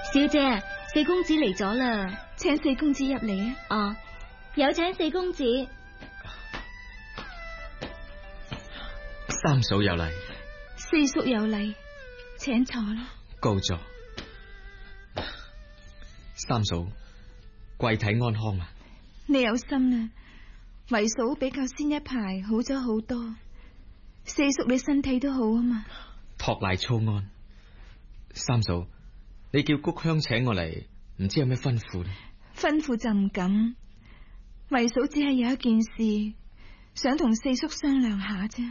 小姐，四公子嚟咗啦， 請四公子入嚟啊！ 哦，有請四公子。 三嫂有禮， 四叔有禮，請坐啦。 告座。三嫂，貴體安康啊？ 你有心啦，為嫂比較先一排好咗好多。四叔你身體都好啊嘛？ 托賴操安。三嫂，你叫谷香請我嚟，唔知有咩吩咐呢？ 吩咐就唔敢，為嫂只係有一件事想同四叔商量下啫。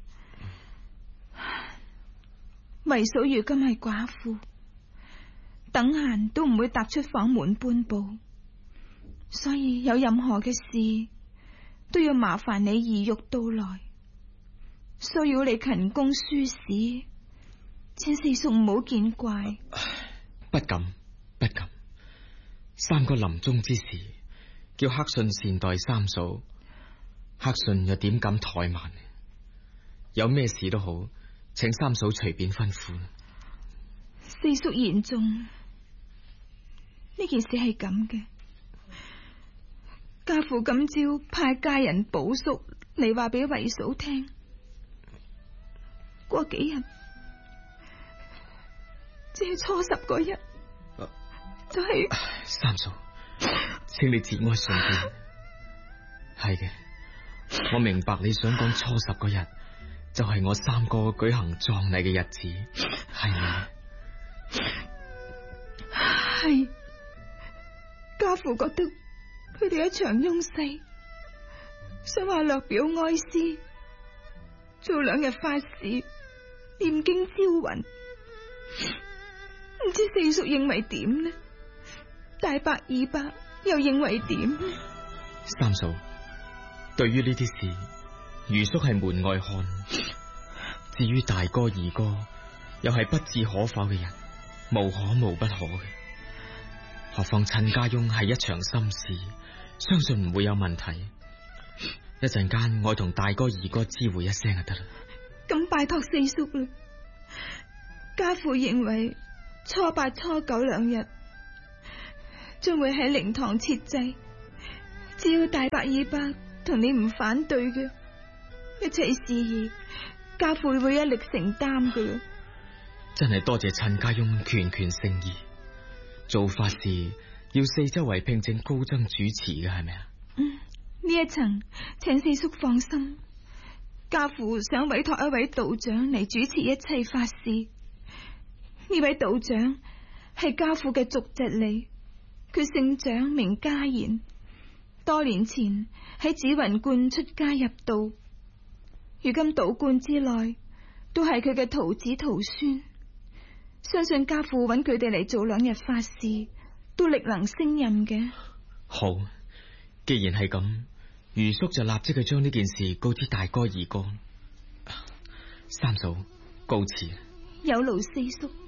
為嫂如今係寡婦，等閒都唔會踏出房門半步，所以有任何嘅事都要麻煩你兒玉到來，需要你勤工書史，請四叔唔好見怪。 不敢，不敢。三哥臨終之時，叫黑信善待三嫂，黑信又點敢怠慢？有咩事都好，請三嫂隨便吩咐。 四叔言重，呢件事係咁嘅。家父今朝派家人保叔嚟話俾為嫂聽，過幾日即係初10嗰日，就係三嫂，請你節哀順變。係嘅，我明白你想講初10嗰日就係我三哥舉行葬禮嘅日子，係咪？ 係。家父覺得佢哋一場翁婿，想話略表哀思，做2日法事，念經招魂，唔知四叔認為點呢？大伯二伯又認為點呢？ 三嫂，對於呢啲事，余叔係門外漢，至於大哥二哥，又係不置可否嘅人，無可無不可嘅。何況陳家翁係一場心事，相信唔會有問題。一陣間我同大哥二哥知會一聲就得啦。 咁拜託四叔啦。家父認為初8、初9 2日將會喺靈堂設祭，只要大伯二伯同你唔反對嘅，一切事宜家父會一力承擔嘅。 真係多謝陳家翁拳拳聖意，做法事要四周圍聘請高僧主持嘅，係咪啊？ 呢一層請四叔放心，家父想委託一位道長嚟主持一切法事。呢位道長係家父嘅族侄嚟，佢姓蔣名家賢，多年前喺紫雲觀出家入道，如今道觀之內都係佢嘅徒子徒孫，相信家父揾佢哋嚟做2日法事都力能勝任嘅。 好，既然係咁，余叔就立即去將呢件事告知大哥二哥。三嫂告辭。 有勞四叔。